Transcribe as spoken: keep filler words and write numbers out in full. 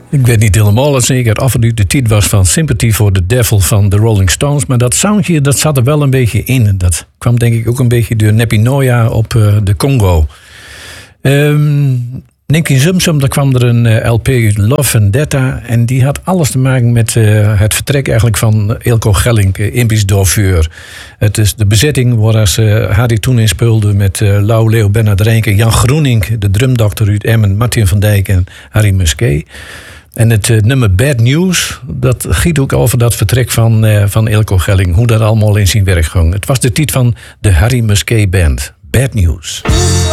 Ik weet niet helemaal zeker of het nu de titel was van Sympathy for the Devil van de Rolling Stones. Maar dat soundje dat zat er wel een beetje in. Dat kwam denk ik ook een beetje door Nepi Noya op uh, de Congo. Um, Nicky Zumsum, daar kwam er een uh, L P Love Vendetta. En die had alles te maken met uh, het vertrek eigenlijk van Eelco Gelling, uh, Impisch Dorfeur. Het is de bezetting waar uh, Harry toen in speelde met uh, Lau, Leo, Bernard Renke, Jan Groening, de drumdokter uit Emmen, Martin van Dijk en Harry Musquet. En het uh, nummer Bad News, dat giet ook over dat vertrek van, uh, van Eelco Gelling. Hoe dat allemaal in zijn werk ging. Het was de titel van de Harry Musquet Band. Bad News.